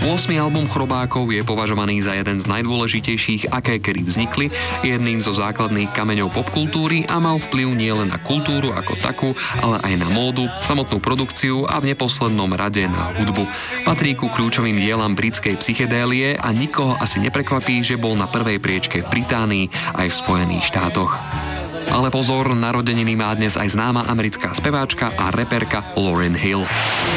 8. album Chrobákov je považovaný za jeden z najdôležitejších, aké kedy vznikli, jedným zo základných kameňov popkultúry a mal vplyv nielen na kultúru ako takú, ale aj na módu, samotnú produkciu a v neposlednom rade na hudbu. Patrí ku kľúčovým dielam britskej psychedélie a nikoho asi neprekvapí, že bol na prvej priečke v Británii aj v Spojených štátoch. Ale pozor, narodeniny má dnes aj známa americká speváčka a reperka Lauryn Hill.